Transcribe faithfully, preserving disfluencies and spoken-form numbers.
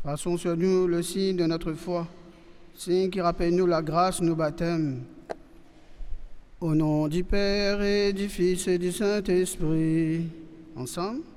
Passons sur nous le signe de notre foi, signe qui rappelle nous la grâce, nos baptêmes. Au nom du Père et du Fils et du Saint-Esprit, ensemble.